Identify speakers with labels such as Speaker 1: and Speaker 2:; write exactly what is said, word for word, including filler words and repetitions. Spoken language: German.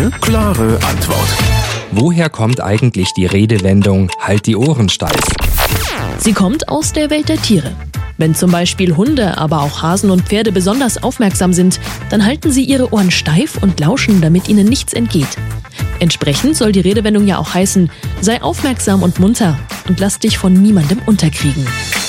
Speaker 1: Klare Antwort.
Speaker 2: Woher kommt eigentlich die Redewendung "Halt die Ohren steif"?
Speaker 3: Sie kommt aus der Welt der Tiere. Wenn zum Beispiel Hunde, aber auch Hasen und Pferde besonders aufmerksam sind, dann halten sie ihre Ohren steif und lauschen, damit ihnen nichts entgeht. Entsprechend soll die Redewendung ja auch heißen: sei aufmerksam und munter und lass dich von niemandem unterkriegen.